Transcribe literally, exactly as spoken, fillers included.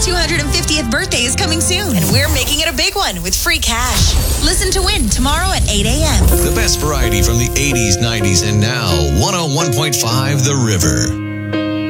two hundred fiftieth birthday is coming soon, and we're making it a big one with free cash. Listen to Win tomorrow at eight a.m. The best variety from the eighties, nineties, and now one oh one point five The River.